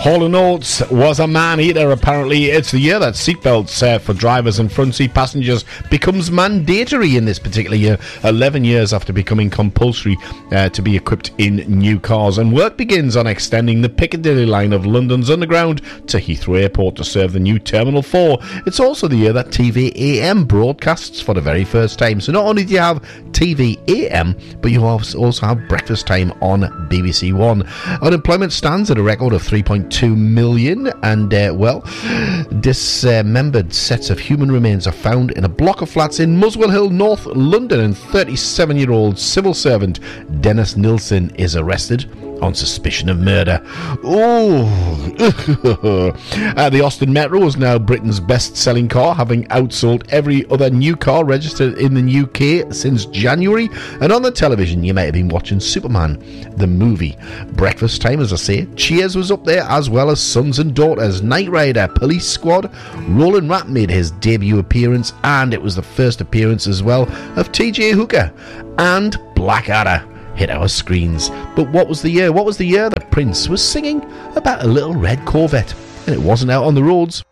Hall & Oates was a man-eater. Apparently, it's the year that seatbelts for drivers and front seat passengers becomes mandatory in this particular year, 11 years after becoming compulsory to be equipped in new cars. And work begins on extending the Piccadilly line of London's Underground to Heathrow Airport to serve the new Terminal 4. It's also the year that TV AM broadcasts for the very first time. So not only do you have TV AM, but you also have breakfast time on BBC One. Unemployment stands at a record of 3.2 million, and dismembered sets of human remains are found in a block of flats in Muswell Hill, North London, and 37-year-old civil servant Dennis Nilsson is arrested on suspicion of murder. The Austin Metro is now Britain's best-selling car, having outsold every other new car registered in the UK since January. And on the television, you might have been watching Superman, the movie. Breakfast time, as I say. Cheers was up there, as well as Sons and Daughters, Knight Rider, Police Squad. Roland Rat made his debut appearance, and it was the first appearance as well of TJ Hooker. And Blackadder hit our screens. But what was the year? What was the year that Prince was singing about a little red Corvette? And it wasn't out on the roads.